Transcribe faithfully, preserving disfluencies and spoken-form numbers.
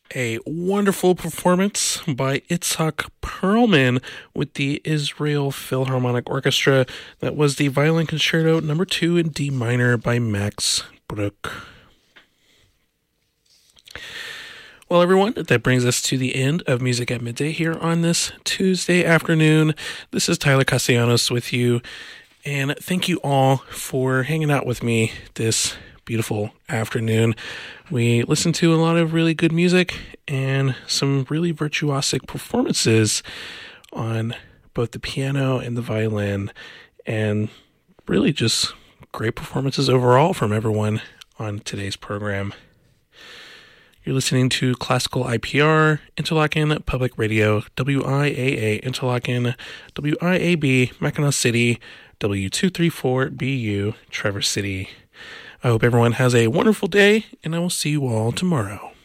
a wonderful performance by Itzhak Perlman with the Israel Philharmonic Orchestra. That was the Violin Concerto number two in D minor by Max Bruch. Well, everyone, that brings us to the end of Music at Midday here on this Tuesday afternoon. This is Tyler Castellanos with you, and thank you all for hanging out with me this beautiful afternoon. We listened to a lot of really good music and some really virtuosic performances on both the piano and the violin, and really just great performances overall from everyone on today's program. You're listening to Classical I P R, Interlaken Public Radio, W I A A Interlaken, W I A B Mackinac City, W two thirty-four B U Traverse City. I hope everyone has a wonderful day, and I will see you all tomorrow.